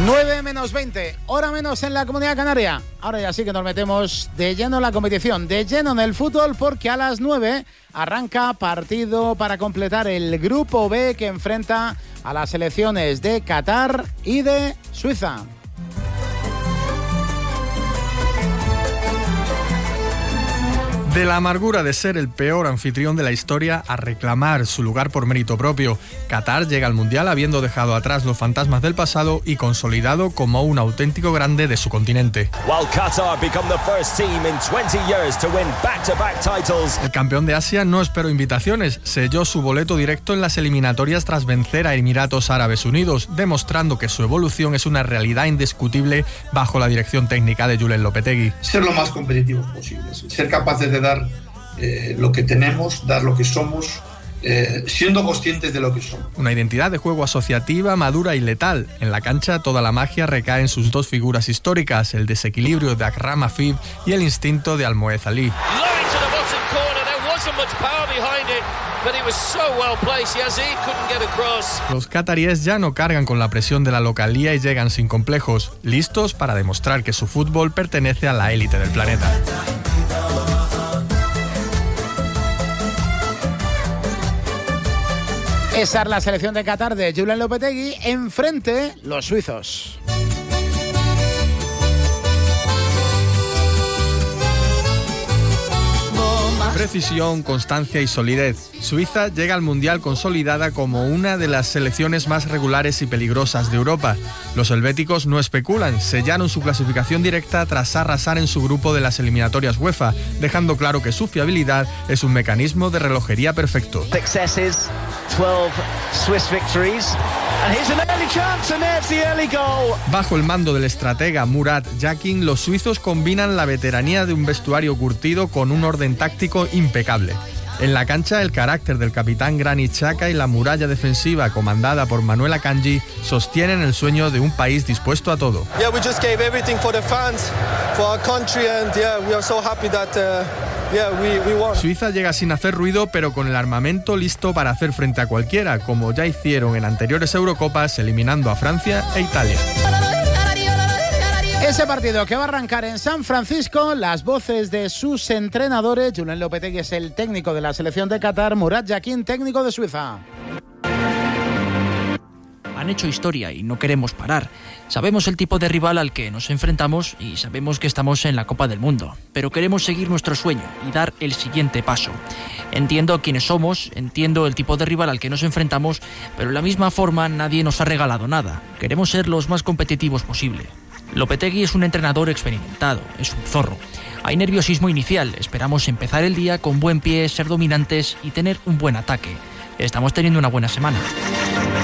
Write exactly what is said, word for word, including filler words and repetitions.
nueve menos veinte, hora menos en la Comunidad Canaria. Ahora ya sí que nos metemos de lleno en la competición, de lleno en el fútbol, porque a las nueve arranca partido para completar el grupo B que enfrenta a las selecciones de Qatar y de Suiza. De la amargura de ser el peor anfitrión de la historia a reclamar su lugar por mérito propio, Qatar llega al Mundial habiendo dejado atrás los fantasmas del pasado y consolidado como un auténtico grande de su continente. El campeón de Asia no esperó invitaciones, selló su boleto directo en las eliminatorias tras vencer a Emiratos Árabes Unidos, demostrando que su evolución es una realidad indiscutible bajo la dirección técnica de Julen Lopetegui. Ser lo más competitivos posibles, ser capaces de dar eh, lo que tenemos, dar lo que somos, eh, siendo conscientes de lo que somos. Una identidad de juego asociativa, madura y letal. En la cancha toda la magia recae en sus dos figuras históricas, el desequilibrio de Akram Afif y el instinto de Almoez Ali. Los cataríes ya no cargan con la presión de la localía y llegan sin complejos, listos para demostrar que su fútbol pertenece a la élite del planeta. Esa es la selección de Qatar de Julen Lopetegui, enfrente los suizos. Precisión, constancia y solidez. Suiza llega al Mundial consolidada como una de las selecciones más regulares y peligrosas de Europa. Los helvéticos no especulan, sellaron su clasificación directa tras arrasar en su grupo de las eliminatorias UEFA, dejando claro que su fiabilidad es un mecanismo de relojería perfecto. Successes, twelve Swiss victories. And here's an early chance and there's the early goal. Bajo el mando del estratega Murat Yakin, los suizos combinan la veteranía de un vestuario curtido con un orden táctico impecable. En la cancha, el carácter del capitán Granit Xhaka y la muralla defensiva comandada por Manuel Akanji sostienen el sueño de un país dispuesto a todo. Yeah, we just gave everything for the fans, for our country, and yeah, we are so happy that uh, yeah, we, we won. Suiza llega sin hacer ruido, pero con el armamento listo para hacer frente a cualquiera, como ya hicieron en anteriores Eurocopas, eliminando a Francia e Italia. Ese partido que va a arrancar en San Francisco, las voces de sus entrenadores. Julen Lopetegui es el técnico de la selección de Qatar, Murat Yakin, técnico de Suiza. Han hecho historia y no queremos parar. Sabemos el tipo de rival al que nos enfrentamos y sabemos que estamos en la Copa del Mundo, pero queremos seguir nuestro sueño y dar el siguiente paso. Entiendo quiénes somos, entiendo el tipo de rival al que nos enfrentamos, pero de la misma forma nadie nos ha regalado nada. Queremos ser los más competitivos posible. Lopetegui es un entrenador experimentado, es un zorro. Hay nerviosismo inicial, esperamos empezar el día con buen pie, ser dominantes y tener un buen ataque. Estamos teniendo una buena semana.